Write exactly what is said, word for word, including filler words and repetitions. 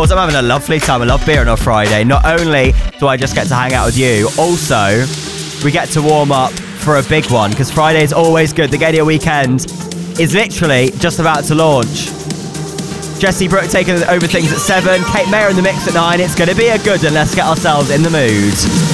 yours. I'm having a lovely time. I love beer on a Friday. Not only do I just get to hang out with you, also we get to warm up for a big one because Friday is always good. The Gaydia weekend is literally just about to launch. Jessie Brooke taking over things at seven. Kate Mayer in the mix at nine. It's going to be a good one. Let's get ourselves in the mood.